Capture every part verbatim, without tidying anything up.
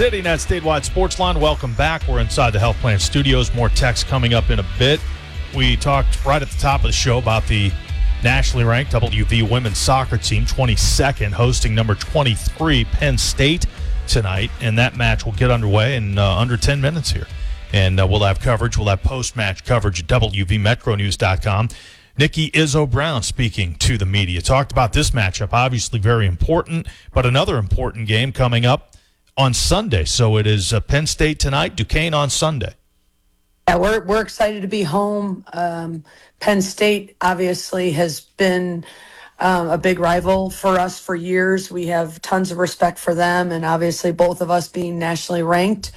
City Net Statewide Sports Line. Welcome back. We're inside the Health Plan Studios. More text coming up in a bit. We talked right at the top of the show about the nationally ranked W V women's soccer team, twenty-second, hosting number twenty-three, Penn State, tonight. And that match will get underway in uh, under ten minutes here. And uh, we'll have coverage. We'll have post-match coverage at W V Metro News dot com. Nikki Izzo Brown speaking to the media. Talked about this matchup, obviously very important, but another important game coming up on Sunday. So it is uh, Penn State tonight, Duquesne on Sunday. Yeah, we're we're excited to be home. Um, Penn State obviously has been um, a big rival for us for years. We have tons of respect for them, and obviously both of us being nationally ranked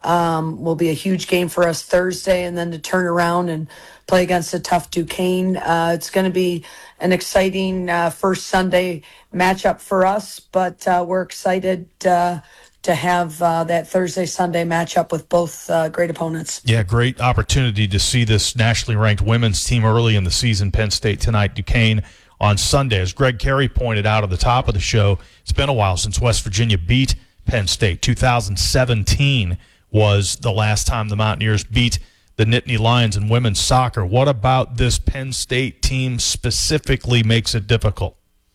um, will be a huge game for us Thursday, and then to turn around and play against a tough Duquesne. Uh, it's going to be an exciting uh, first Sunday matchup for us, but uh, we're excited uh, to have uh, that Thursday, Sunday matchup with both uh, great opponents. Yeah, great opportunity to see this nationally ranked women's team early in the season. Penn State tonight, Duquesne on Sunday. As Greg Carey pointed out at the top of the show, it's been a while since West Virginia beat Penn State. two thousand seventeen was the last time the Mountaineers beat the Nittany Lions in women's soccer. What about this Penn State team specifically makes it difficult?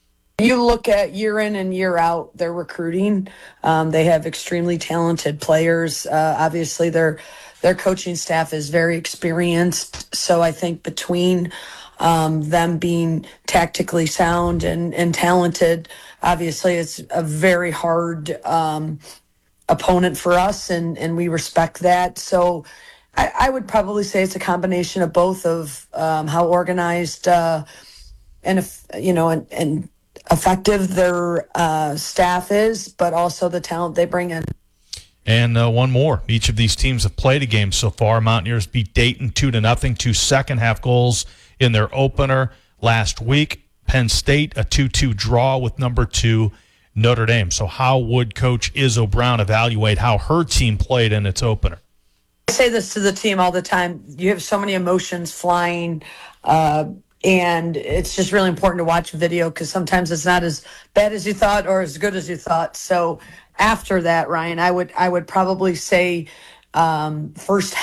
You look at year in and year out their recruiting. Um, they have extremely talented players. Uh, obviously, their their coaching staff is very experienced. So I think between um, them being tactically sound and, and talented, obviously it's a very hard um, opponent for us, and, and we respect that. So I, I would probably say it's a combination of both of um, how organized uh, and, if, you know, and, and effective their uh, staff is, but also the talent they bring in. And uh, one more. Each of these teams have played a game so far. Mountaineers beat Dayton two to nothing, two second-half goals in their opener last week. Penn State, a two two draw with number two Notre Dame. So how would Coach Izzo Brown evaluate how her team played in its opener? I say this to the team all the time. You have so many emotions flying, uh, and it's just really important to watch video because sometimes it's not as bad as you thought or as good as you thought. So after that, Ryan, I would I would probably say um, first